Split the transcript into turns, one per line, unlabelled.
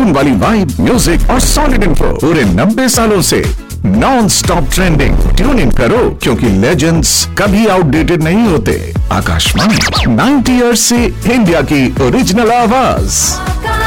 सुकून वाली vibe, music और सॉलिड इन्फो पूरे 90 सालों से non stop trending. Tune in करो क्योंकि लेजेंड्स कभी आउटडेटेड नहीं होते। आकाशवाणी 90 इयर्स से इंडिया की ओरिजिनल आवाज।